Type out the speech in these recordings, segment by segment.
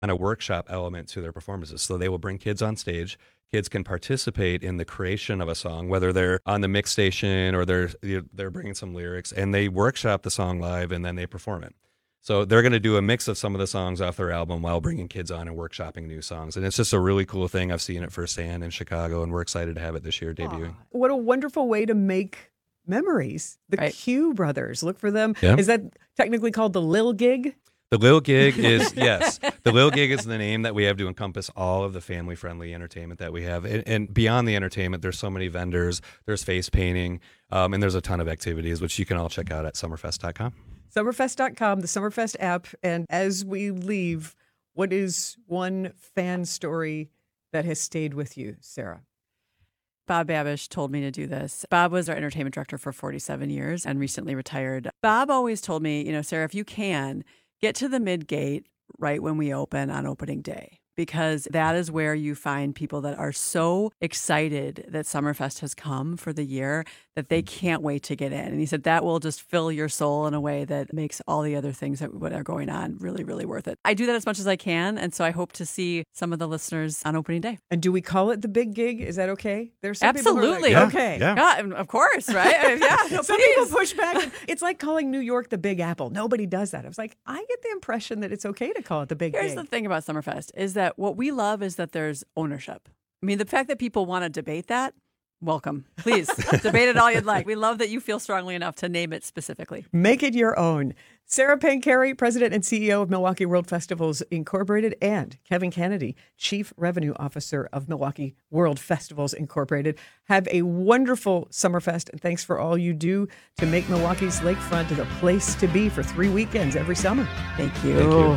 a workshop element to their performances. So they will bring kids on stage. Kids can participate in the creation of a song, whether they're on the mix station or they're bringing some lyrics, and they workshop the song live and then they perform it. So they're going to do a mix of some of the songs off their album while bringing kids on and workshopping new songs. And it's just a really cool thing. I've seen it firsthand in Chicago, and we're excited to have it this year debuting. What a wonderful way to make memories. The Q Brothers, look for them. Yeah. Is that technically called the Lil Gig? The Lil Gig is, yes, the Lil Gig is the name that we have to encompass all of the family-friendly entertainment that we have. And beyond the entertainment, there's so many vendors, there's face painting, and there's a ton of activities, which you can all check out at summerfest.com. Summerfest.com, the Summerfest app. And as we leave, what is one fan story that has stayed with you, Sarah? Bob Babish told me to do this. Bob was our entertainment director for 47 years and recently retired. Bob always told me, Sarah, if you can, get to the mid gate right when we open on opening day, because that is where you find people that are so excited that Summerfest has come for the year that they can't wait to get in. And he said that will just fill your soul in a way that makes all the other things that are going on really, really worth it. I do that as much as I can, and so I hope to see some of the listeners on opening day. And do we call it the big gig? Is that okay? There's some absolutely people who are like, okay. Yeah, of course, right? No, some people push back. It's like calling New York the Big Apple. Nobody does that. I was like, I get the impression that it's okay to call it the big gig. Here's the thing about Summerfest is that what we love is that there's ownership. I mean, the fact that people want to debate that, welcome. Please debate it all you'd like. We love that you feel strongly enough to name it specifically. Make it your own. Sarah Pancari, President and CEO of Milwaukee World Festivals Incorporated, and Kevin Kennedy, Chief Revenue Officer of Milwaukee World Festivals Incorporated. Have a wonderful Summerfest, and thanks for all you do to make Milwaukee's lakefront the place to be for 3 weekends every summer. Thank you. Thank you.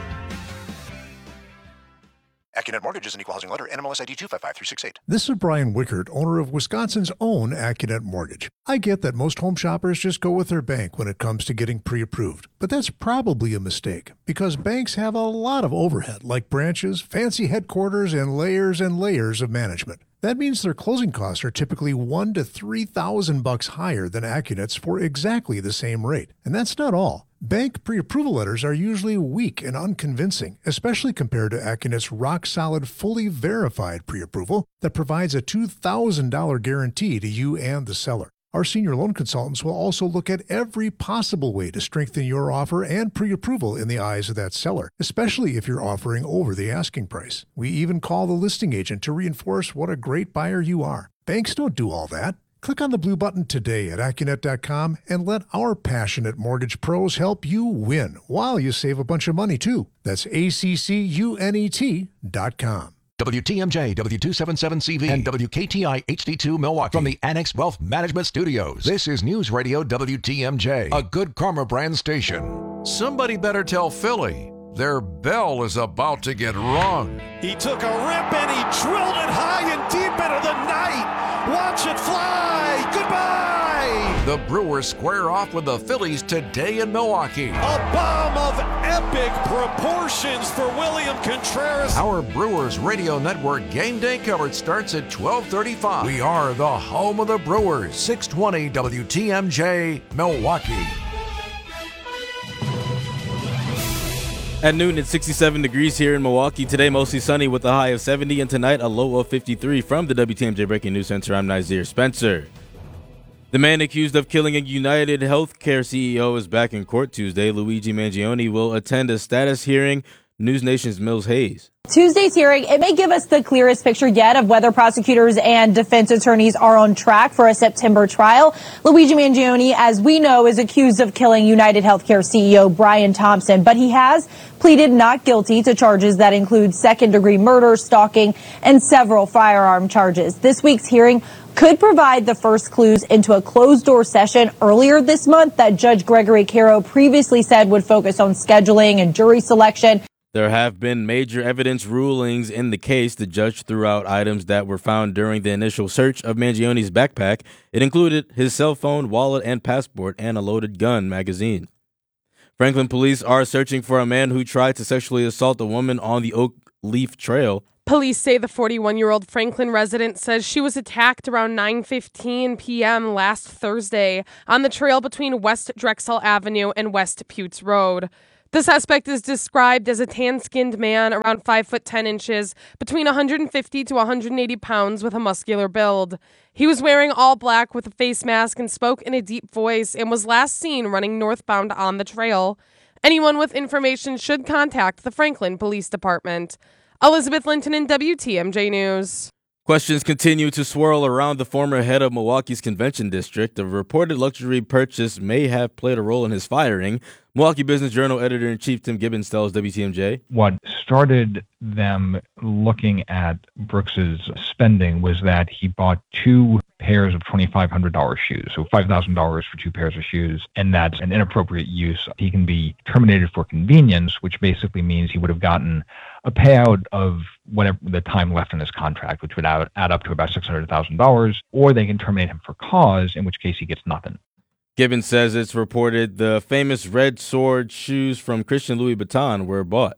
AccuNet Mortgage is an equal housing lender. NMLS ID 255368. This is Brian Wickert, owner of Wisconsin's own AccuNet Mortgage. I get that most home shoppers just go with their bank when it comes to getting pre-approved, but that's probably a mistake because banks have a lot of overhead like branches, fancy headquarters, and layers of management. That means their closing costs are typically $1,000 to $3,000 higher than AccuNet's for exactly the same rate. And that's not all. Bank pre-approval letters are usually weak and unconvincing, especially compared to AccuNet's rock-solid, fully verified pre-approval that provides a $2,000 guarantee to you and the seller. Our senior loan consultants will also look at every possible way to strengthen your offer and pre-approval in the eyes of that seller, especially if you're offering over the asking price. We even call the listing agent to reinforce what a great buyer you are. Banks don't do all that. Click on the blue button today at AccuNet.com and let our passionate mortgage pros help you win while you save a bunch of money, too. That's ACCUNET.com. WTMJ, W277CV, and WKTI HD2 Milwaukee. From the Annex Wealth Management Studios, this is News Radio WTMJ, a Good Karma brand station. Somebody better tell Philly their bell is about to get rung. He took a rip and he drilled it high and deep into the night. Watch it fly. Goodbye. The Brewers square off with the Phillies today in Milwaukee. A bomb of epic proportions for William Contreras. Our Brewers Radio Network game day coverage starts at 12:35. We are the home of the Brewers. 620 WTMJ, Milwaukee. At noon, it's 67 degrees here in Milwaukee. Today, mostly sunny with a high of 70, and tonight, a low of 53. From the WTMJ Breaking News Center, I'm Nazir Spencer. The man accused of killing a United Healthcare CEO is back in court Tuesday. Luigi Mangione will attend a status hearing. News Nation's Mills Hayes. Tuesday's hearing, it may give us the clearest picture yet of whether prosecutors and defense attorneys are on track for a September trial. Luigi Mangione, as we know, is accused of killing United Healthcare CEO Brian Thompson, but he has pleaded not guilty to charges that include second-degree murder, stalking, and several firearm charges. This week's hearing could provide the first clues into a closed-door session earlier this month that Judge Gregory Caro previously said would focus on scheduling and jury selection. There have been major evidence rulings in the case. The judge threw out items that were found during the initial search of Mangione's backpack. It included his cell phone, wallet, and passport, and a loaded gun magazine. Franklin police are searching for a man who tried to sexually assault a woman on the Oak Leaf Trail. Police say the 41-year-old Franklin resident says she was attacked around 9:15 p.m. last Thursday on the trail between West Drexel Avenue and West Putes Road. The suspect is described as a tan-skinned man around 5 foot 10 inches, between 150 to 180 pounds with a muscular build. He was wearing all black with a face mask and spoke in a deep voice and was last seen running northbound on the trail. Anyone with information should contact the Franklin Police Department. Elizabeth Linton in WTMJ News. Questions continue to swirl around the former head of Milwaukee's convention district. The reported luxury purchase may have played a role in his firing. Milwaukee Business Journal editor-in-chief Tim Gibbons tells WTMJ. What started them looking at Brooks's spending was that he bought 2 pairs of $2,500 shoes, so $5,000 for 2 pairs of shoes, and that's an inappropriate use. He can be terminated for convenience, which basically means he would have gotten a payout of whatever the time left in his contract, which would add up to about $600,000, or they can terminate him for cause, in which case he gets nothing. Gibbons says it's reported the famous Red Sword shoes from Christian Louis Vuitton were bought.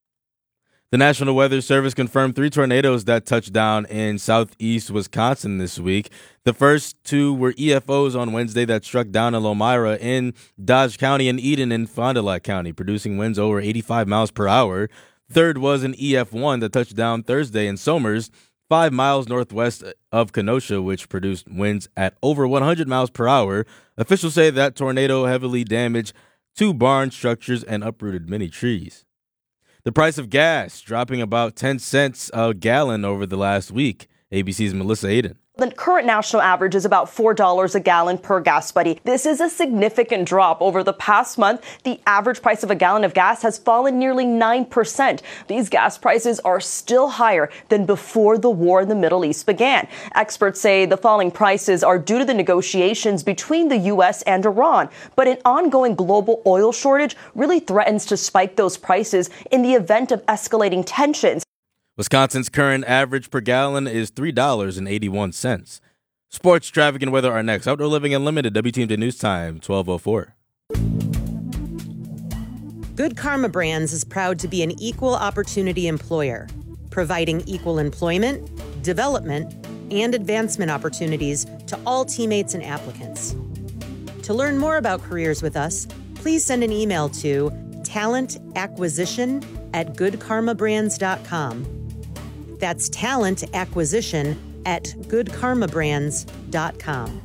The National Weather Service confirmed 3 tornadoes that touched down in southeast Wisconsin this week. The first 2 were EFOs on Wednesday that struck down in Lomira in Dodge County and Eden in Fond du Lac County, producing winds over 85 miles per hour. Third was an EF1 that touched down Thursday in Somers, 5 miles northwest of Kenosha, which produced winds at over 100 miles per hour. Officials say that tornado heavily damaged 2 barn structures and uprooted many trees. The price of gas dropping about 10 cents a gallon over the last week. ABC's Melissa Aiden. The current national average is about $4 a gallon per gas buddy. This is a significant drop. Over the past month, the average price of a gallon of gas has fallen nearly 9%. These gas prices are still higher than before the war in the Middle East began. Experts say the falling prices are due to the negotiations between the U.S. and Iran. But an ongoing global oil shortage really threatens to spike those prices in the event of escalating tensions. Wisconsin's current average per gallon is $3.81. Sports, traffic, and weather are next. Outdoor Living Unlimited, WTMJ News Time, 12:04. Good Karma Brands is proud to be an equal opportunity employer, providing equal employment, development, and advancement opportunities to all teammates and applicants. To learn more about careers with us, please send an email to talentacquisition@goodkarmabrands.com. That's talentacquisition@goodkarmabrands.com.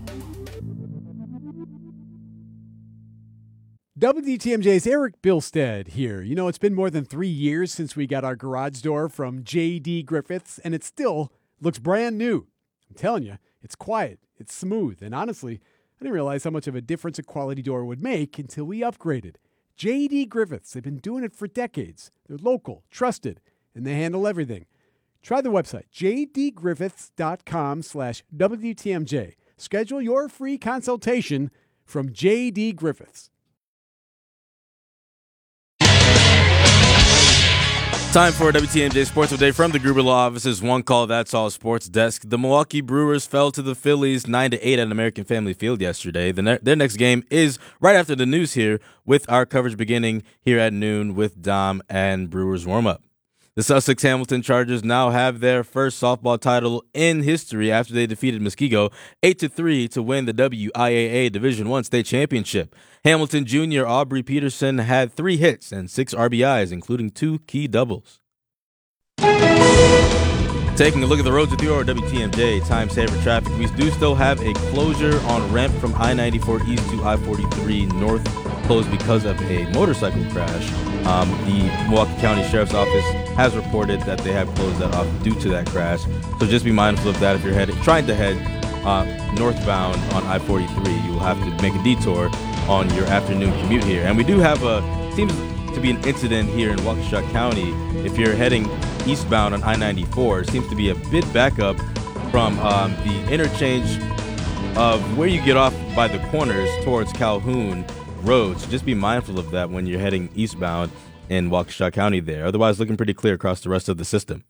WTMJ's Eric Bilstead here. You know, it's been more than 3 years since we got our garage door from J.D. Griffiths, and it still looks brand new. I'm telling you, it's quiet, it's smooth, and honestly, I didn't realize how much of a difference a quality door would make until we upgraded. J.D. Griffiths, they've been doing it for decades. They're local, trusted, and they handle everything. Try the website, jdgriffiths.com/WTMJ. Schedule your free consultation from J.D. Griffiths. Time for WTMJ Sports Update from the Gruber Law Office's One Call That's All Sports Desk. The Milwaukee Brewers fell to the Phillies 9-8 at American Family Field yesterday. Their next game is right after the news here, with our coverage beginning here at noon with Dom and Brewers warm-up. The Sussex Hamilton Chargers now have their first softball title in history after they defeated Muskego 8-3 to win the WIAA Division I state championship. Hamilton Jr. Aubrey Peterson had 3 hits and 6 RBIs, including 2 key doubles. Taking a look at the roads with your WTMJ time saver traffic. We do still have a closure on ramp from I-94 east to I-43 north, closed because of a motorcycle crash. The Milwaukee County Sheriff's Office has reported that they have closed that off due to that crash. So just be mindful of that if you're trying to head northbound on I-43. You will have to make a detour on your afternoon commute here. And we do have seems to be an incident here in Waukesha County. If you're heading eastbound on I-94, it seems to be a bit backup from the interchange of where you get off by the corners towards Calhoun Road. So just be mindful of that when you're heading eastbound in Waukesha County there. Otherwise, looking pretty clear across the rest of the system.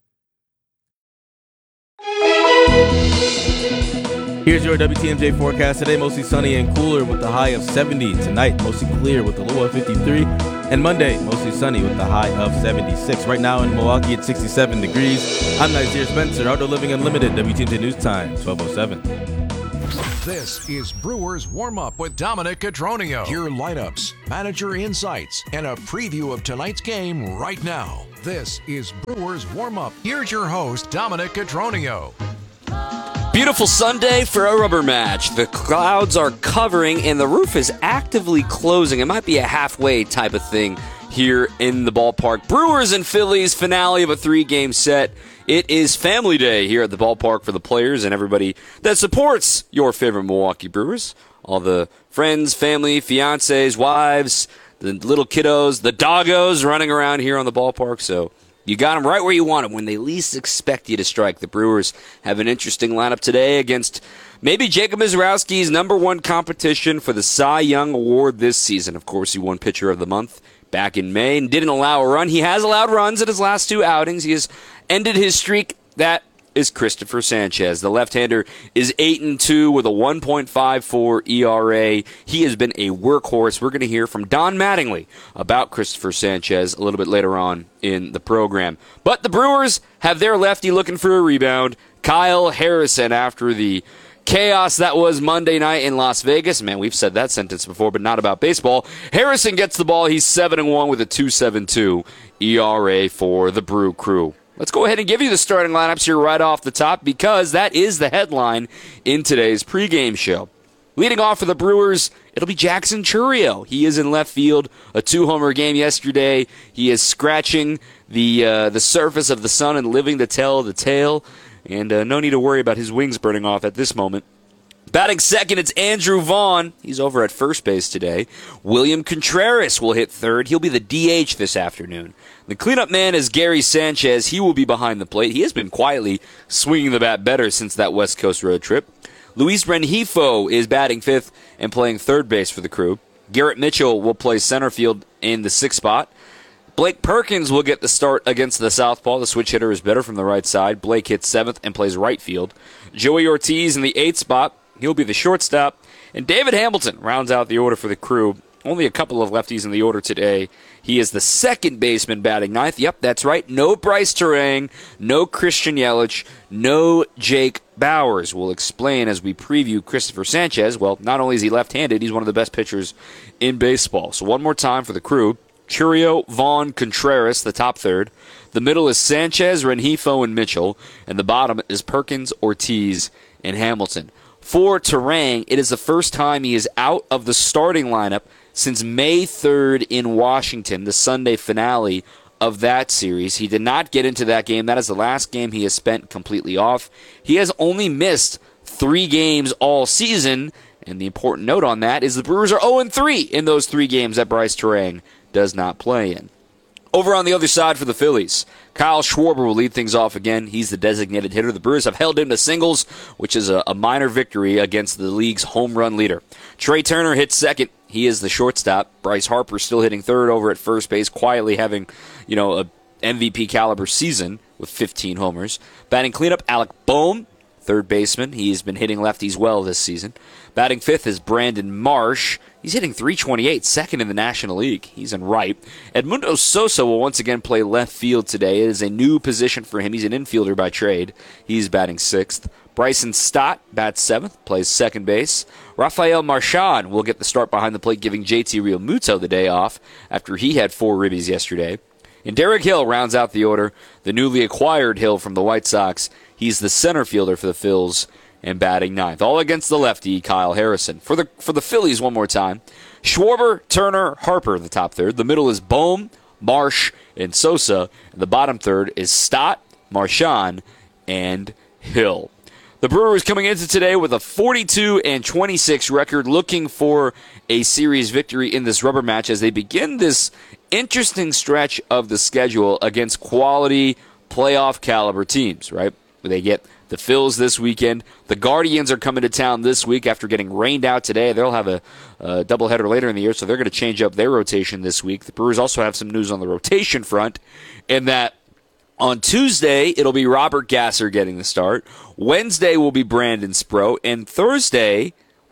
Here's your WTMJ forecast today. Mostly sunny and cooler with the high of 70. Tonight, mostly clear with the low of 53. And Monday, mostly sunny with the high of 76. Right now in Milwaukee, it's 67 degrees. I'm Nazir Spencer, Outdoor Living Unlimited, WTMJ News Time, 12:07. This is Brewers Warm-Up with Dominic Cotroneo. Your lineups, manager insights, and a preview of tonight's game right now. This is Brewers Warm-Up. Here's your host, Dominic Cotroneo. Beautiful Sunday for a rubber match. The clouds are covering and the roof is actively closing. It might be a halfway type of thing here in the ballpark. Brewers and Phillies, finale of a 3-game set. It is family day here at the ballpark for the players and everybody that supports your favorite Milwaukee Brewers. All the friends, family, fiancés, wives, the little kiddos, the doggos running around here on the ballpark. So you got them right where you want them when they least expect you to strike. The Brewers have an interesting lineup today against maybe Jacob Misiorowski's #1 competition for the Cy Young Award this season. Of course, he won Pitcher of the Month back in May and didn't allow a run. He has allowed runs at his last 2 outings. He has ended his streak. That is Christopher Sanchez. The left-hander is 8-2 with a 1.54 ERA. He has been a workhorse. We're going to hear from Don Mattingly about Christopher Sanchez a little bit later on in the program. But the Brewers have their lefty looking for a rebound, Kyle Harrison, after the chaos that was Monday night in Las Vegas. Man, we've said that sentence before, but not about baseball. Harrison gets the ball. He's 7-1 with a 2.72 ERA for the Brew Crew. Let's go ahead and give you the starting lineups here right off the top because that is the headline in today's pregame show. Leading off for the Brewers, it'll be Jackson Chourio. He is in left field, a 2-homer game yesterday. He is scratching the surface of the sun and living to tell the tale, and no need to worry about his wings burning off at this moment. Batting second, it's Andrew Vaughn. He's over at first base today. William Contreras will hit third. He'll be the DH this afternoon. The cleanup man is Gary Sanchez. He will be behind the plate. He has been quietly swinging the bat better since that West Coast road trip. Luis Rengifo is batting fifth and playing third base for the Crew. Garrett Mitchell will play center field in the 6th spot. Blake Perkins will get the start against the southpaw. The switch hitter is better from the right side. Blake hits 7th and plays right field. Joey Ortiz in the 8th spot. He'll be the shortstop. And David Hamilton rounds out the order for the Crew. Only a couple of lefties in the order today. He is the second baseman batting 9th. Yep, that's right. No Bryce Terang, no Christian Yelich, no Jake Bowers. We'll explain as we preview Christopher Sanchez. Well, not only is he left-handed, he's one of the best pitchers in baseball. So one more time for the Crew. Chourio, Vaughn, Contreras, the top third. The middle is Sanchez, Rengifo, and Mitchell. And the bottom is Perkins, Ortiz, and Hamilton. For Terang, it is the first time he is out of the starting lineup since May 3rd in Washington, the Sunday finale of that series. He did not get into that game. That is the last game he has spent completely off. He has only missed 3 games all season, and the important note on that is the Brewers are 0-3 in those 3 games that Bryce Terang does not play in. Over on the other side for the Phillies, Kyle Schwarber will lead things off again. He's the designated hitter. The Brewers have held him to singles, which is a minor victory against the league's home run leader. Trey Turner hits second. He is the shortstop. Bryce Harper still hitting third over at first base, quietly having, a MVP caliber season with 15 homers. Batting cleanup, Alec Bohm, third baseman. He's been hitting lefties well this season. Batting fifth is Brandon Marsh. He's hitting .328, second in the National League. He's in right. Edmundo Sosa will once again play left field today. It is a new position for him. He's an infielder by trade. He's batting sixth. Bryson Stott bats seventh, plays second base. Rafael Marchand will get the start behind the plate, giving JT Realmuto the day off after he had 4 ribbies yesterday. And Derek Hill rounds out the order, the newly acquired Hill from the White Sox. He's the center fielder for the Phils and batting ninth. All against the lefty, Kyle Harrison. For the Phillies, one more time, Schwarber, Turner, Harper in the top third. The middle is Bohm, Marsh, and Sosa. And the bottom third is Stott, Marchand, and Hill. The Brewers coming into today with a 42-26 record, looking for a series victory in this rubber match as they begin this interesting stretch of the schedule against quality playoff caliber teams, right? They get the Phils this weekend. The Guardians are coming to town this week after getting rained out today. They'll have a doubleheader later in the year, so they're going to change up their rotation this week. The Brewers also have some news on the rotation front in that on Tuesday, it'll be Robert Gasser getting the start. Wednesday will be Brandon Sproat. And Thursday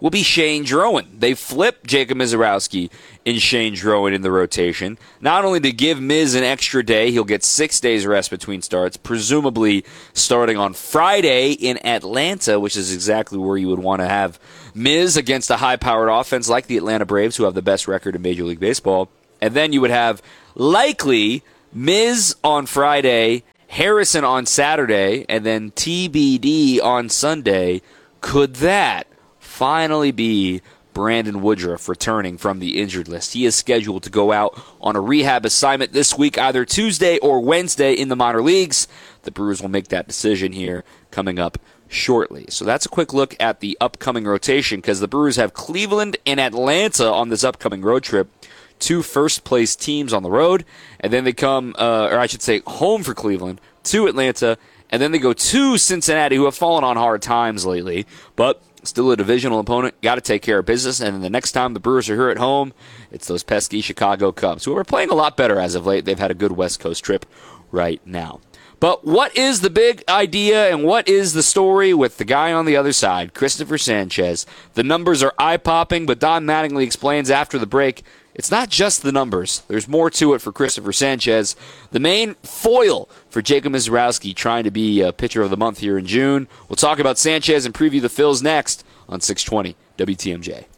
will be Shane Drowan. They flipped Jacob Misiorowski and Shane Drowan in the rotation, not only to give Miz an extra day, he'll get 6 days rest between starts, presumably starting on Friday in Atlanta, which is exactly where you would want to have Miz against a high-powered offense like the Atlanta Braves, who have the best record in Major League Baseball. And then you would have likely Miz on Friday, Harrison on Saturday, and then TBD on Sunday. Could that finally be Brandon Woodruff returning from the injured list? He is scheduled to go out on a rehab assignment this week, either Tuesday or Wednesday in the minor leagues. The Brewers will make that decision here coming up shortly. So that's a quick look at the upcoming rotation, because the Brewers have Cleveland and Atlanta on this upcoming road trip. 2 first-place teams on the road, and then they come, or I should say, home for Cleveland, to Atlanta, and then they go to Cincinnati, who have fallen on hard times lately, but still a divisional opponent, got to take care of business, and then the next time the Brewers are here at home, it's those pesky Chicago Cubs, who are playing a lot better as of late. They've had a good West Coast trip right now. But what is the big idea and what is the story with the guy on the other side, Christopher Sanchez? The numbers are eye-popping, but Don Mattingly explains after the break, it's not just the numbers. There's more to it for Christopher Sanchez, the main foil for Jacob Misiorowski trying to be pitcher of the month here in June. We'll talk about Sanchez and preview the Phils next on 620 WTMJ.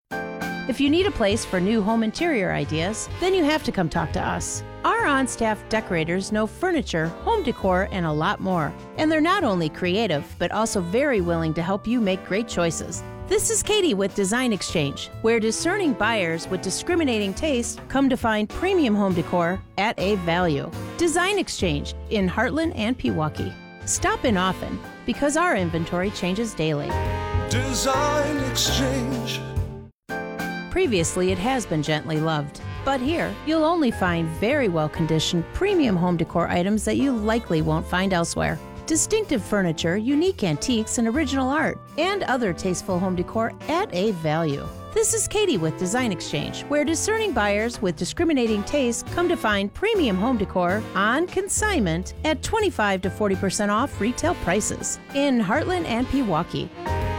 If you need a place for new home interior ideas, then you have to come talk to us. Our on-staff decorators know furniture, home decor, and a lot more. And they're not only creative, but also very willing to help you make great choices. This is Katie with Design Exchange, where discerning buyers with discriminating taste come to find premium home decor at a value. Design Exchange in Heartland and Pewaukee. Stop in often, because our inventory changes daily. Design Exchange. Previously, it has been gently loved, but here you'll only find very well-conditioned premium home decor items that you likely won't find elsewhere. Distinctive furniture, unique antiques, and original art, and other tasteful home decor at a value. This is Katie with Design Exchange, where discerning buyers with discriminating taste come to find premium home decor on consignment at 25 to 40% off retail prices in Heartland and Pewaukee.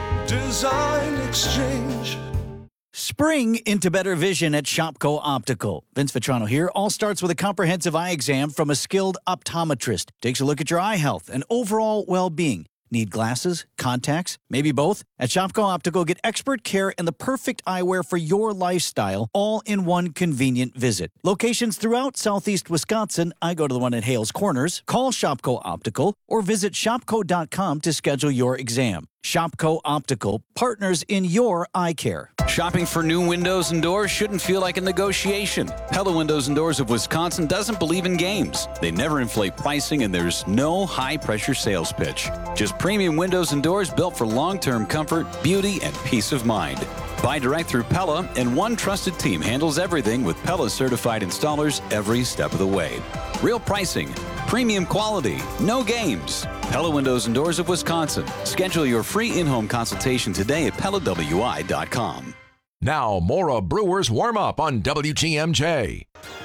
Design Exchange. Spring into better vision at Shopko Optical. Vince Vitrano here. All starts with a comprehensive eye exam from a skilled optometrist. Takes a look at your eye health and overall well-being. Need glasses, contacts, maybe both? At Shopko Optical, get expert care and the perfect eyewear for your lifestyle, all in one convenient visit. Locations throughout southeast Wisconsin. I go to the one at Hales Corners. Call Shopko Optical or visit shopko.com to schedule your exam. Shopko Optical, partners in your eye care. Shopping for new windows and doors shouldn't feel like a negotiation. Pella Windows and Doors of Wisconsin doesn't believe in games. They never inflate pricing, and there's no high-pressure sales pitch. Just premium windows and doors built for long-term comfort, beauty, and peace of mind. Buy direct through Pella, and one trusted team handles everything with Pella-certified installers every step of the way. Real pricing, premium quality, no games. Pella Windows and Doors of Wisconsin. Schedule your free in-home consultation today at PellaWI.com. Now, more of Brewers Warm-Up on WTMJ.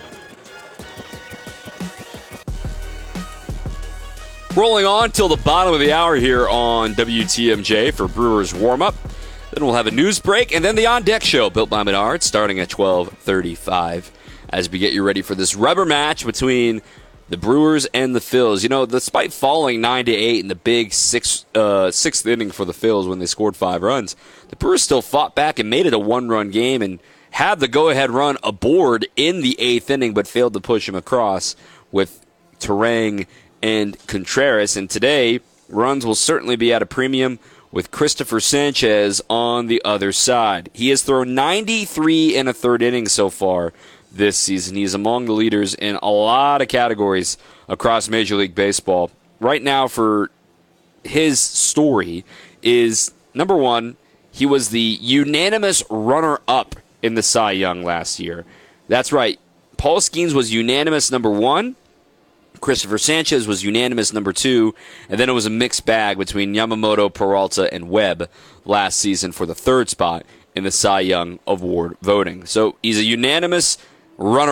Rolling on till the bottom of the hour here on WTMJ for Brewers Warm-Up. Then we'll have a news break and then the On Deck Show built by Menards starting at 12:35 as we get you ready for this rubber match between the Brewers and the Phils. You know, despite falling 9-8 in the big sixth inning for the Phils when they scored 5 runs, the Brewers still fought back and made it a 1-run game and had the go-ahead run aboard in the 8th inning, but failed to push him across with Terang and Contreras. And today, runs will certainly be at a premium with Christopher Sanchez on the other side. He has thrown 93 in a third inning so far this season. He is among the leaders in a lot of categories across Major League Baseball. Right now, for his story is, number one, he was the unanimous runner-up in the Cy Young last year. That's right. Paul Skeens was unanimous number 1. Christopher Sanchez was unanimous number 2, and then it was a mixed bag between Yamamoto, Peralta, and Webb last season for the 3rd spot in the Cy Young Award voting. So he's a unanimous runner-up.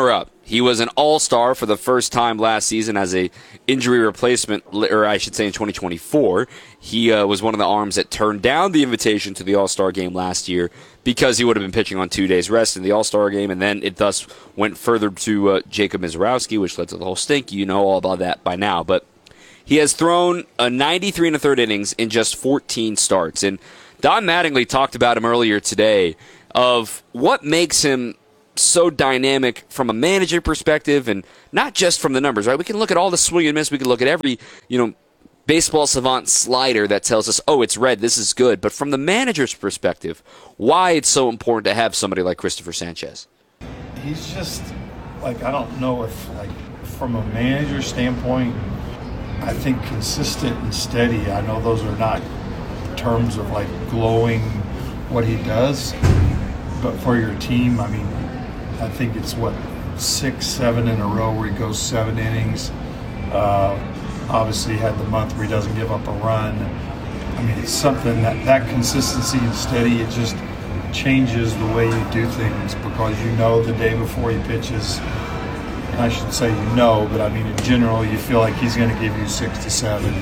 He was an all-star for the first time last season as a injury replacement, or I should say in 2024. He was one of the arms that turned down the invitation to the All-Star game last year because he would have been pitching on 2 days rest in the All-Star game, and then it thus went further to Jacob Misiorowski, which led to the whole stink. You know all about that by now. But he has thrown a 93 1/3 innings in just 14 starts. And Don Mattingly talked about him earlier today of what makes him so dynamic from a manager perspective and not just from the numbers, right? We can look at all the swing and miss. We can look at every, baseball savant slider that tells us, oh, it's red, this is good. But from the manager's perspective, why it's so important to have somebody like Christopher Sanchez. He's just, I don't know if, from a manager standpoint, I think consistent and steady. I know those are not terms of, glowing what he does. But for your team, I think it's 6, 7 in a row where he goes 7 innings. Obviously had the month where he doesn't give up a run. It's something that consistency and steady, it just changes the way you do things because the day before he pitches, I should say but in general you feel like he's going to give you 6 to 7.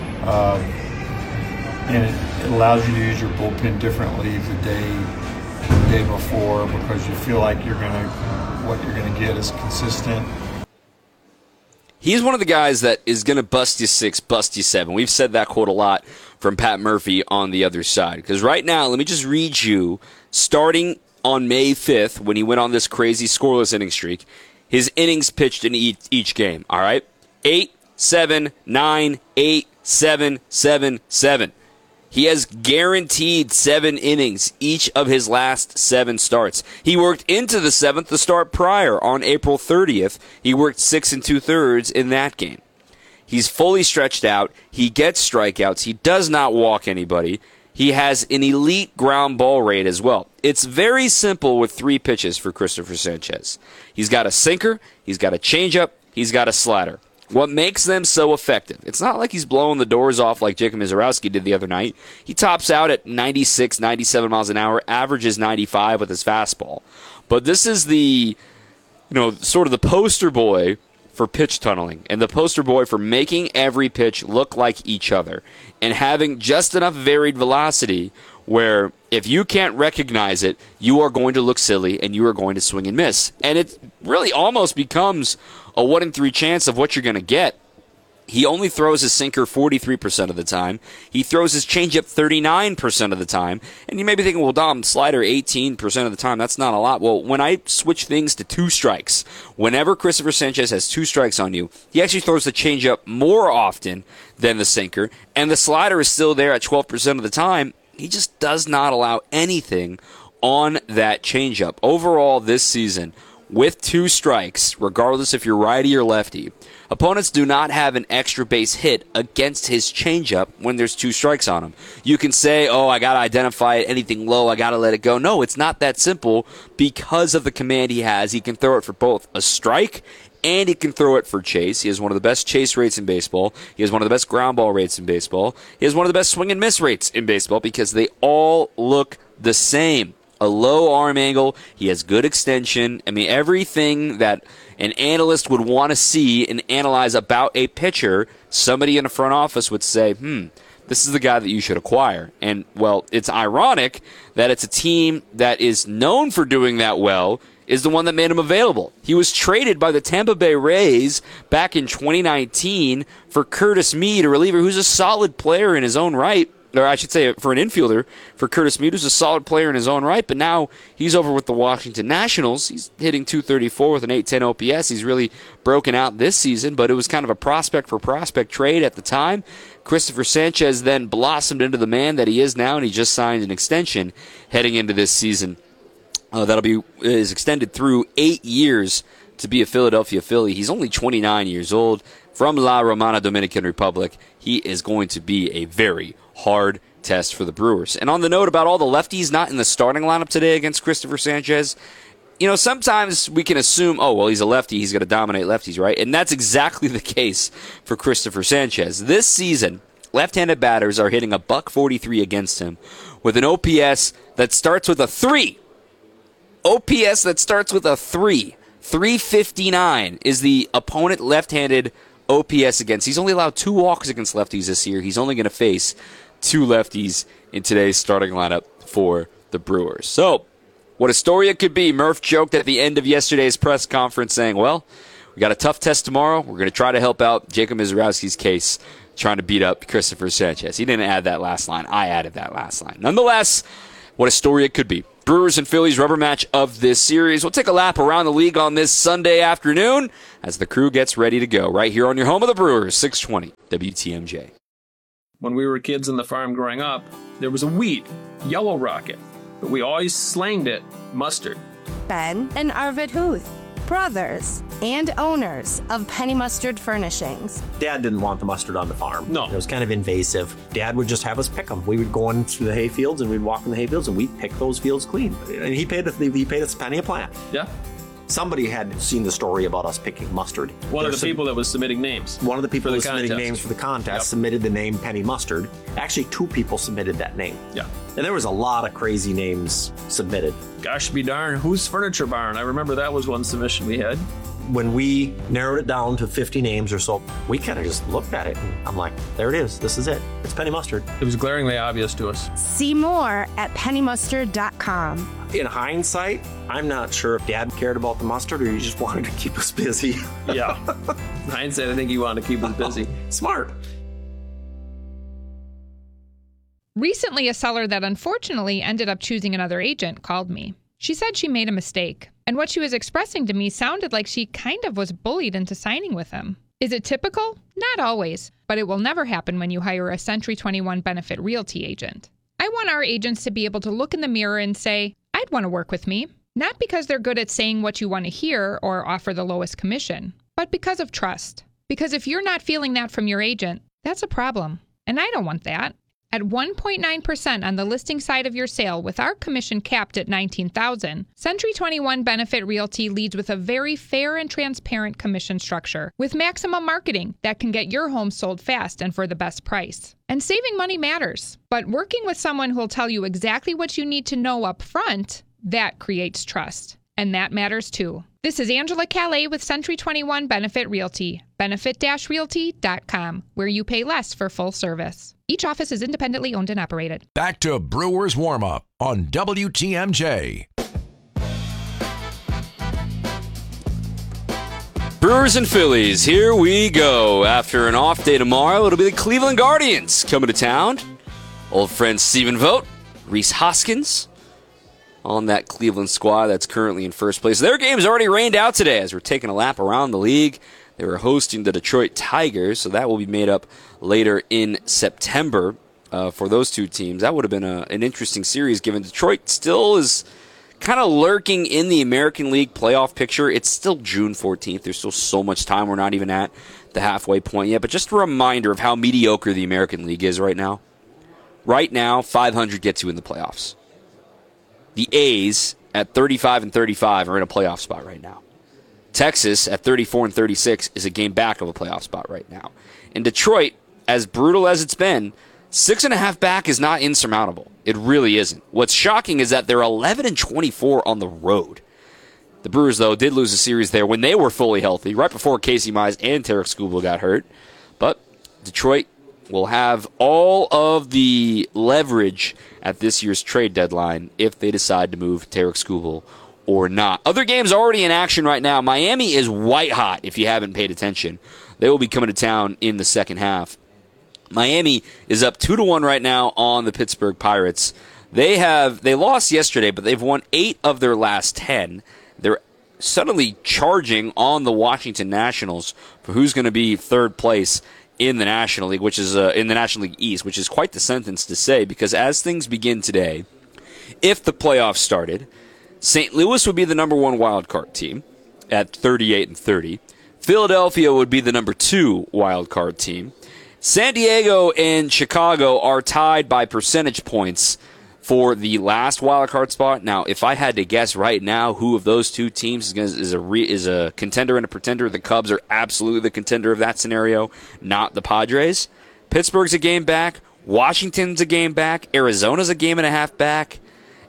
And it allows you to use your bullpen differently the day before because you feel like what you're gonna get is consistent. He's one of the guys that is going to bust you 6, bust you 7. We've said that quote a lot from Pat Murphy on the other side. Because right now, let me just read you, starting on May 5th, when he went on this crazy scoreless inning streak, his innings pitched in each game, all right? 8, 7, 9, 8, 7, 7, 7. He has guaranteed 7 innings each of his last 7 starts. He worked into the 7th the start prior on April 30th. He worked 6 2/3 in that game. He's fully stretched out. He gets strikeouts. He does not walk anybody. He has an elite ground ball rate as well. It's very simple with 3 pitches for Christopher Sanchez. He's got a sinker, he's got a changeup, he's got a slider. What makes them so effective? It's not like he's blowing the doors off like Jacob Misiorowski did the other night. He tops out at 96, 97 miles an hour, averages 95 with his fastball. But this is the, sort of the poster boy for pitch tunneling and the poster boy for making every pitch look like each other and having just enough varied velocity where if you can't recognize it, you are going to look silly and you are going to swing and miss. And it really almost becomes a 1 in 3 chance of what you're going to get. He only throws his sinker 43% of the time. He throws his changeup 39% of the time. And you may be thinking, well, Dom, slider 18% of the time. That's not a lot. Well, when I switch things to 2 strikes, whenever Christopher Sanchez has 2 strikes on you, he actually throws the changeup more often than the sinker. And the slider is still there at 12% of the time. He just does not allow anything on that changeup. Overall, this season, with 2 strikes, regardless if you're righty or lefty, opponents do not have an extra base hit against his changeup when there's 2 strikes on him. You can say, oh, I got to identify it, anything low, I got to let it go. No, it's not that simple because of the command he has. He can throw it for both a strike and he can throw it for chase. He has one of the best chase rates in baseball. He has one of the best ground ball rates in baseball. He has one of the best swing and miss rates in baseball because they all look the same. A low arm angle. He has good extension. Everything that an analyst would want to see and analyze about a pitcher, somebody in the front office would say, this is the guy that you should acquire. And, well, it's ironic that it's a team that is known for doing that well is the one that made him available. He was traded by the Tampa Bay Rays back in 2019 for Curtis Mead, a reliever who's a solid player in his own right. Or I should say for an infielder, for Curtis Mead, who's a solid player in his own right, but now he's over with the Washington Nationals. He's hitting .234 with an .810 OPS. He's really broken out this season, but it was kind of a prospect-for-prospect trade at the time. Christopher Sanchez then blossomed into the man that he is now, and he just signed an extension heading into this season. Is extended through 8 years to be a Philadelphia Philly. He's only 29 years old. From La Romana, Dominican Republic. He is going to be a very hard test for the Brewers. And on the note about all the lefties not in the starting lineup today against Christopher Sanchez, sometimes we can assume, oh, well, he's a lefty, he's going to dominate lefties, right? And that's exactly the case for Christopher Sanchez. This season, left-handed batters are hitting a .143 against him with an OPS that starts with a 3. OPS that starts with a 3. .359 is the opponent left-handed OPS against. He's only allowed 2 walks against lefties this year. He's only going to face 2 lefties in today's starting lineup for the Brewers. So, what a story it could be. Murph joked at the end of yesterday's press conference saying, well, we got a tough test tomorrow. We're going to try to help out Jacob Misiorowski's case, trying to beat up Christopher Sanchez. He didn't add that last line. I added that last line. Nonetheless, what a story it could be. Brewers and Phillies rubber match of this series. We'll take a lap around the league on this Sunday afternoon as the crew gets ready to go. Right here on your home of the Brewers, 620 WTMJ. When we were kids on the farm growing up, there was a weed, Yellow Rocket, but we always slanged it mustard. Ben and Arvid Huth, brothers and owners of Penny Mustard Furnishings. Dad didn't want the mustard on the farm. No. It was kind of invasive. Dad would just have us pick them. We would go in through the hay fields and we'd walk in the hay fields and we'd pick those fields clean. And he paid us a penny a plant. Yeah. Somebody had seen the story about us picking mustard. One of the people that was submitting names. One of the people that was submitting contest. names for the contest submitted the name Penny Mustard. Actually, 2 people submitted that name. Yeah. And there was a lot of crazy names submitted. Gosh be darn, who's Furniture Barn? I remember that was one submission we had. When we narrowed it down to 50 names or so, we kind of just looked at it and I'm like, there it is. This is it. It's Penny Mustard. It was glaringly obvious to us. See more at pennymustard.com. In hindsight, I'm not sure if Dad cared about the mustard or he just wanted to keep us busy. Yeah. In hindsight, I think he wanted to keep us busy. Smart. Recently, a seller that unfortunately ended up choosing another agent called me. She said she made a mistake, and what she was expressing to me sounded like she kind of was bullied into signing with him. Is it typical? Not always, but it will never happen when you hire a Century 21 Benefit Realty agent. I want our agents to be able to look in the mirror and say, I'd want to work with me. Not because they're good at saying what you want to hear or offer the lowest commission, but because of trust. Because if you're not feeling that from your agent, that's a problem. And I don't want that. At 1.9% on the listing side of your sale with our commission capped at $19,000, Century 21 Benefit Realty leads with a very fair and transparent commission structure with maximum marketing that can get your home sold fast and for the best price. And saving money matters, but working with someone who will tell you exactly what you need to know up front, that creates trust. And that matters too. This is Angela Calais with Century 21 Benefit Realty, benefit-realty.com, where you pay less for full service. Each office is independently owned and operated. Back to Brewers Warm-Up on WTMJ. Brewers and Phillies, here we go. After an off day tomorrow, it'll be the Cleveland Guardians coming to town. Old friend Stephen Vogt, Rhys Hoskins on that Cleveland squad that's currently in first place. Their game's already rained out today as we're taking a lap around the league. They were hosting the Detroit Tigers, so that will be made up later in September for those two teams. That would have been an interesting series given Detroit still is kind of lurking in the American League playoff picture. It's still June 14th. There's still so much time. We're not even at the halfway point yet. But just a reminder of how mediocre the American League is right now. Right now, 500 gets you in the playoffs. The A's at 35-35 are in a playoff spot right now. Texas at 34-36 is a game back of a playoff spot right now. In Detroit, as brutal as it's been, 6.5 back is not insurmountable. It really isn't. What's shocking is that they're 11-24 on the road. The Brewers, though, did lose a series there when they were fully healthy, right before Casey Mize and Tarik Skubal got hurt. But Detroit will have all of the leverage at this year's trade deadline if they decide to move Tarik Skubal or not. Other games already in action right now. Miami is white hot if you haven't paid attention. They will be coming to town in the second half. Miami is up 2-1 right now on the Pittsburgh Pirates. They lost yesterday, but they've won 8 of their last 10. They're suddenly charging on the Washington Nationals for who's going to be third place in the National League, which is in the National League East, which is quite the sentence to say, because as things begin today, if the playoffs started, St. Louis would be the number 1 wild card team at 38-30. Philadelphia would be the number 2 wild card team. San Diego and Chicago are tied by percentage points for the last wild card spot. Now, if I had to guess right now who of those two teams is a contender and a pretender, the Cubs are absolutely the contender of that scenario, not the Padres. Pittsburgh's a game back. Washington's a game back. Arizona's a game and a half back.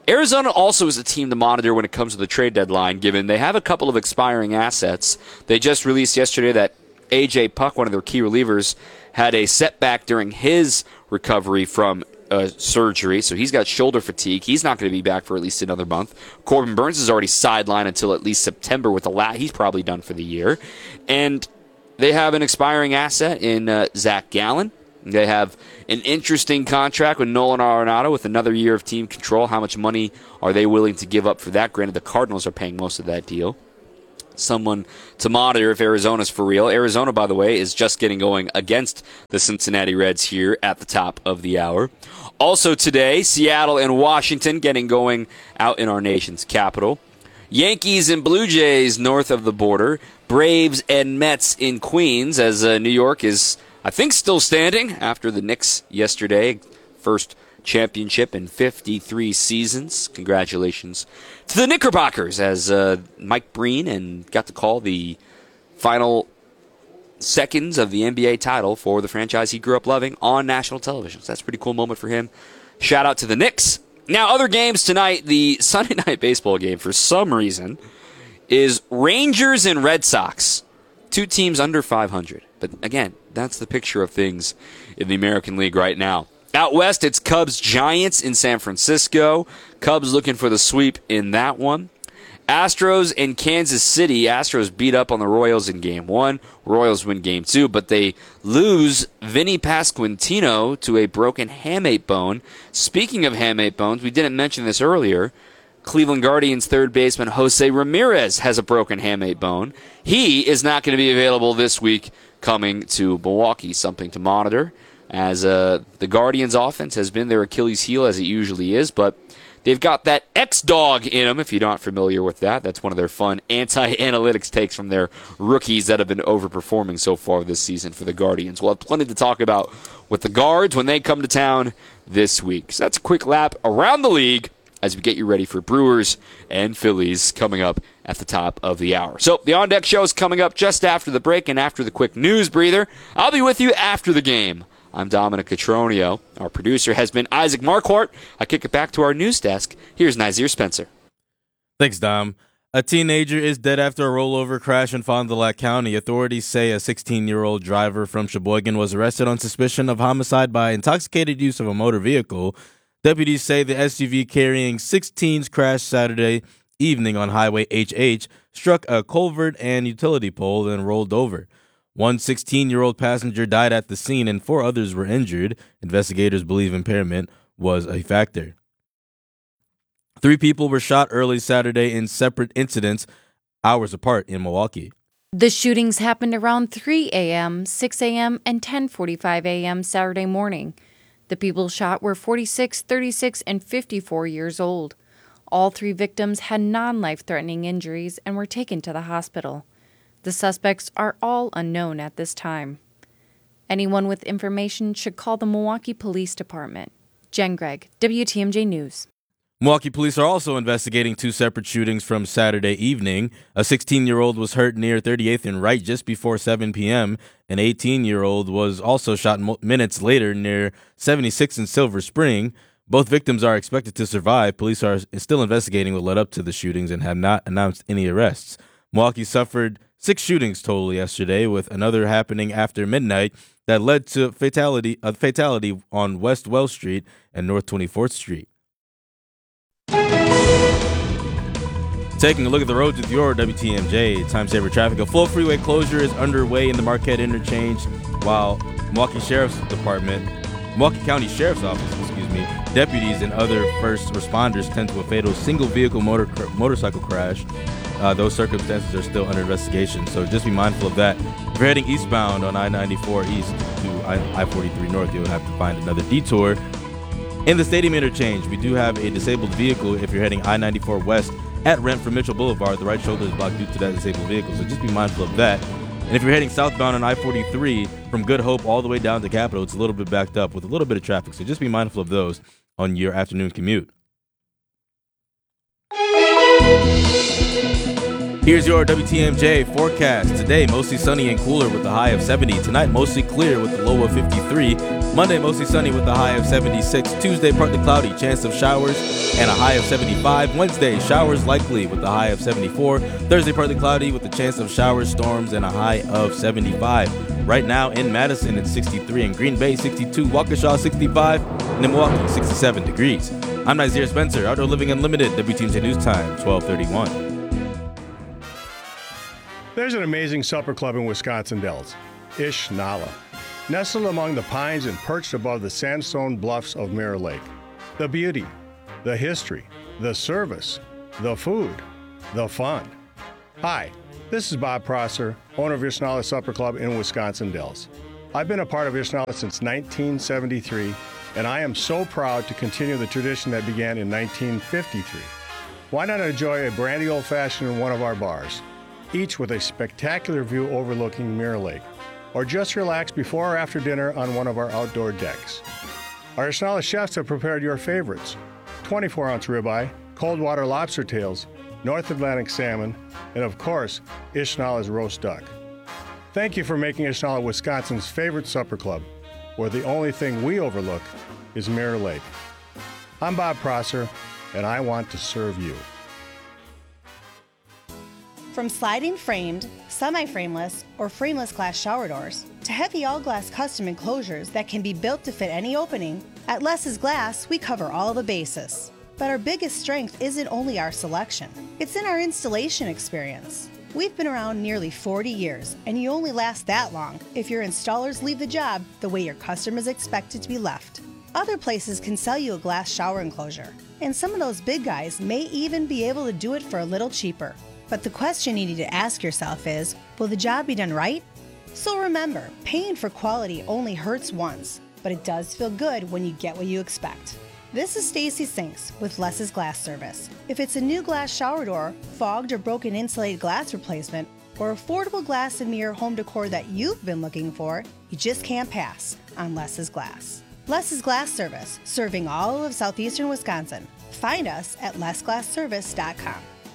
Arizona also is a team to monitor when it comes to the trade deadline, given they have a couple of expiring assets. They just released yesterday that A.J. Puck, one of their key relievers, had a setback during his recovery from surgery, so he's got shoulder fatigue. He's not going to be back for at least another month. Corbin Burns is already sidelined until at least September with a he's probably done for the year. And they have an expiring asset in Zach Gallen. They have an interesting contract with Nolan Arenado with another year of team control. How much money are they willing to give up for that? Granted, the Cardinals are paying most of that deal. Someone to monitor if Arizona's for real. Arizona, by the way, is just getting going against the Cincinnati Reds here at the top of the hour. Also today, Seattle and Washington getting going out in our nation's capital. Yankees and Blue Jays north of the border. Braves and Mets in Queens, as New York is, I think, still standing after the Knicks yesterday. First championship in 53 seasons. Congratulations to the Knickerbockers, as Mike Breen and got to call the final seconds of the NBA title for the franchise he grew up loving on national television. So that's a pretty cool moment for him. Shout out to the Knicks. Now, other games tonight, the Sunday Night Baseball game, for some reason, is Rangers and Red Sox. Two teams under 500. But again, that's the picture of things in the American League right now. Out west, it's Cubs-Giants in San Francisco. Cubs looking for the sweep in that one. Astros and Kansas City. Astros beat up on the Royals in Game 1. Royals win Game 2, but they lose Vinny Pasquantino to a broken hamate bone. Speaking of hamate bones, we didn't mention this earlier. Cleveland Guardians third baseman Jose Ramirez has a broken hamate bone. He is not going to be available this week coming to Milwaukee. Something to monitor, as the Guardians offense has been their Achilles heel, as it usually is, but they've got that X-Dog in them, if you're not familiar with that. That's one of their fun anti-analytics takes from their rookies that have been overperforming so far this season for the Guardians. We'll have plenty to talk about with the Guards when they come to town this week. So that's a quick lap around the league as we get you ready for Brewers and Phillies coming up at the top of the hour. So the On Deck Show is coming up just after the break and after the quick news breather. I'll be with you after the game. I'm Dominic Cotroneo. Our producer has been Isaac Marquardt. I kick it back to our news desk. Here's Nazir Spencer. Thanks, Dom. A teenager is dead after a rollover crash in Fond du Lac County. Authorities say a 16-year-old driver from Sheboygan was arrested on suspicion of homicide by intoxicated use of a motor vehicle. Deputies say the SUV carrying 6 teens crashed Saturday evening on Highway HH, struck a culvert and utility pole, then rolled over. One 16-year-old passenger died at the scene and 4 others were injured. Investigators believe impairment was a factor. 3 people were shot early Saturday in separate incidents, hours apart in Milwaukee. The shootings happened around 3 a.m., 6 a.m., and 10:45 a.m. Saturday morning. The people shot were 46, 36, and 54 years old. All 3 victims had non-life-threatening injuries and were taken to the hospital. The suspects are all unknown at this time. Anyone with information should call the Milwaukee Police Department. Jen Gregg, WTMJ News. Milwaukee police are also investigating 2 separate shootings from Saturday evening. A 16-year-old was hurt near 38th and Wright just before 7 p.m. An 18-year-old was also shot minutes later near 76th and Silver Spring. Both victims are expected to survive. Police are still investigating what led up to the shootings and have not announced any arrests. Milwaukee suffered 6 shootings total yesterday, with another happening after midnight that led to a fatality on West Wells Street and North 24th Street. Taking a look at the roads with your WTMJ Time Saver Traffic. A full freeway closure is underway in the Marquette Interchange, while Milwaukee County Sheriff's Office, deputies and other first responders tend to a fatal single vehicle motorcycle crash. Those circumstances are still under investigation, so just be mindful of that. If you're heading eastbound on I-94 east to I-43 north, you'll have to find another detour. In the Stadium Interchange, we do have a disabled vehicle if you're heading I-94 west at Renfrew Mitchell Boulevard. The right shoulder is blocked due to that disabled vehicle, so just be mindful of that. And if you're heading southbound on I-43 from Good Hope all the way down to Capitol, it's a little bit backed up with a little bit of traffic, so just be mindful of those on your afternoon commute. Here's your WTMJ forecast. Today, mostly sunny and cooler with a high of 70. Tonight, mostly clear with a low of 53. Monday, mostly sunny with a high of 76. Tuesday, partly cloudy, chance of showers and a high of 75. Wednesday, showers likely with a high of 74. Thursday, partly cloudy with a chance of showers, storms, and a high of 75. Right now in Madison, it's 63. In Green Bay, 62. Waukesha, 65. And in Milwaukee, 67 degrees. I'm Nazir Spencer, Outdoor Living Unlimited, WTMJ News Time, 1231. There's an amazing supper club in Wisconsin Dells, Ish Nala. Nestled among the pines and perched above the sandstone bluffs of Mirror Lake. The beauty, the history, the service, the food, the fun. Hi, this is Bob Prosser, owner of Ishnala Supper Club in Wisconsin Dells. I've been a part of Ishnala since 1973, and I am so proud to continue the tradition that began in 1953. Why not enjoy a brandy old-fashioned in one of our bars, each with a spectacular view overlooking Mirror Lake? Or just relax before or after dinner on one of our outdoor decks. Our Ishnala chefs have prepared your favorites: 24-ounce ribeye, cold water lobster tails, North Atlantic salmon, and of course, Ishnala's roast duck. Thank you for making Ishnala Wisconsin's favorite supper club, where the only thing we overlook is Mirror Lake. I'm Bob Prosser, and I want to serve you. From sliding framed, semi-frameless, or frameless glass shower doors, to heavy all-glass custom enclosures that can be built to fit any opening, at Less's Glass, we cover all the bases. But our biggest strength isn't only our selection. It's in our installation experience. We've been around nearly 40 years, and you only last that long if your installers leave the job the way your customers expect it to be left. Other places can sell you a glass shower enclosure, and some of those big guys may even be able to do it for a little cheaper. But the question you need to ask yourself is, will the job be done right? So remember, paying for quality only hurts once, but it does feel good when you get what you expect. This is Stacy Sinks with Less's Glass Service. If it's a new glass shower door, fogged or broken insulated glass replacement, or affordable glass and mirror home decor that you've been looking for, you just can't pass on Less's Glass. Less's Glass Service, serving all of southeastern Wisconsin. Find us at lessglassservice.com.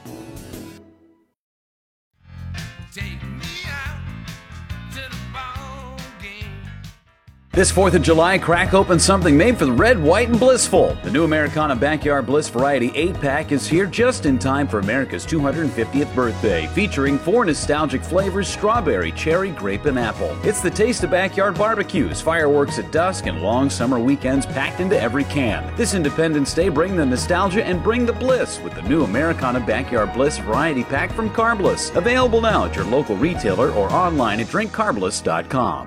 This 4th of July, crack open something made for the red, white, and blissful. The new Americana Backyard Bliss Variety 8-pack is here just in time for America's 250th birthday, featuring 4 nostalgic flavors: strawberry, cherry, grape, and apple. It's the taste of backyard barbecues, fireworks at dusk, and long summer weekends packed into every can. This Independence Day, bring the nostalgia and bring the bliss with the new Americana Backyard Bliss Variety Pack from Carbliss. Available now at your local retailer or online at drinkcarbliss.com.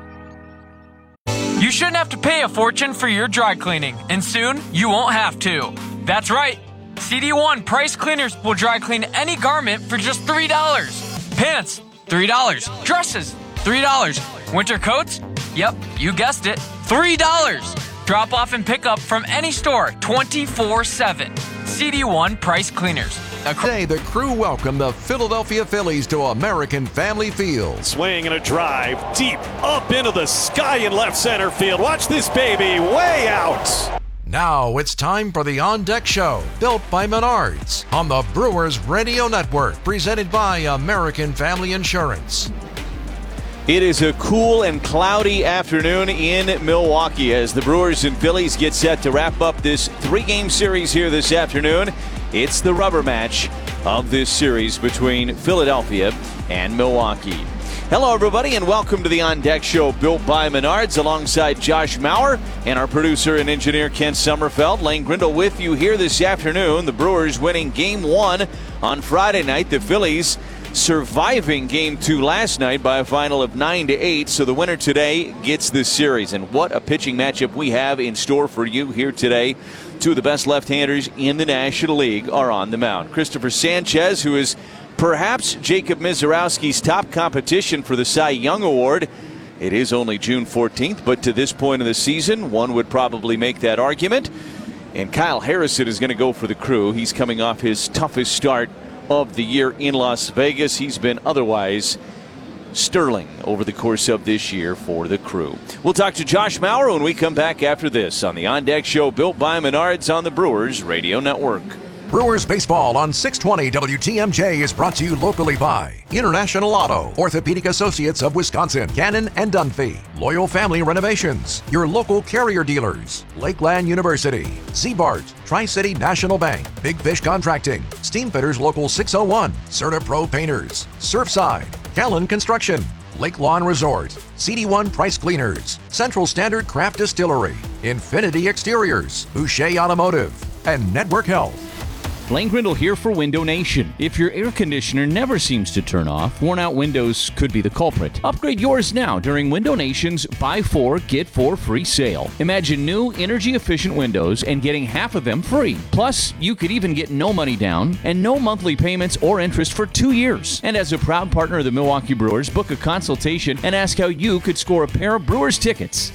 You shouldn't have to pay a fortune for your dry cleaning, and soon you won't have to. That's right. CD1 Price Cleaners will dry clean any garment for just $3. Pants, $3. Dresses, $3. Winter coats? Yep, you guessed it, $3. Drop off and pick up from any store 24/7. CD1 Price Cleaners. Today, the Crew welcome the Philadelphia Phillies to American Family Field. Swing and a drive deep up into the sky in left center field. Watch this baby way out. Now it's time for the On Deck Show, built by Menards on the Brewers Radio Network, presented by American Family Insurance. It is a cool and cloudy afternoon in Milwaukee as the Brewers and Phillies get set to wrap up this 3-game series here this afternoon. It's the rubber match of this series between Philadelphia and Milwaukee. Hello, everybody, and welcome to the On Deck Show, built by Menards, alongside Josh Maurer and our producer and engineer, Ken Sommerfeld. Lane Grindle with you here this afternoon. The Brewers winning Game 1 on Friday night. The Phillies surviving Game 2 last night by a final of 9-8. So the winner today gets this series. And what a pitching matchup we have in store for you here today. Two of the best left-handers in the National League are on the mound. Christopher Sanchez, who is perhaps Jacob Misiorowski's top competition for the Cy Young Award. It is only June 14th, but to this point of the season, one would probably make that argument. And Kyle Harrison is going to go for the Crew. He's coming off his toughest start of the year in Las Vegas. He's been otherwise sterling over the course of this year for the Crew. We'll talk to Josh Maurer when we come back after this on the On Deck Show, built by Menards on the Brewers Radio Network. Brewers Baseball on 620 WTMJ is brought to you locally by International Auto, Orthopedic Associates of Wisconsin, Cannon and Dunphy, Loyal Family Renovations, your local Carrier dealers, Lakeland University, Z-Bart, Tri-City National Bank, Big Fish Contracting, Steamfitters Local 601, Certa Pro Painters, Surfside, Callan Construction, Lake Lawn Resort, CD1 Price Cleaners, Central Standard Craft Distillery, Infinity Exteriors, Boucher Automotive, and Network Health. Blaine Grindle here for Window Nation. If your air conditioner never seems to turn off, worn out windows could be the culprit. Upgrade yours now during Window Nation's Buy 4, Get 4 free sale. Imagine new energy-efficient windows and getting half of them free. Plus, you could even get no money down and no monthly payments or interest for 2 years. And as a proud partner of the Milwaukee Brewers, book a consultation and ask how you could score a pair of Brewers tickets.